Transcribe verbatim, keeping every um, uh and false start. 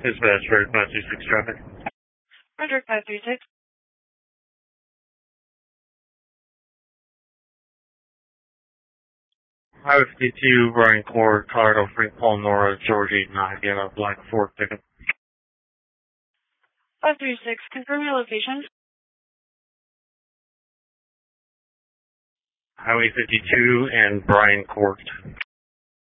Dispatch for five three six traffic. Roger, five three six. Highway fifty-two, Brian Court, Colorado, Frank Paul, Nora, George eight nine, get a black Ford pickup. five three six, confirm your location. Highway fifty-two and Brian Court.